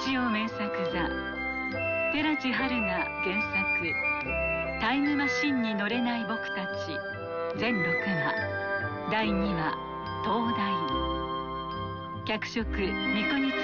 日曜名作座寺地春が原作タイムマシンに乗れない僕たち全6話第2話東大脚色三國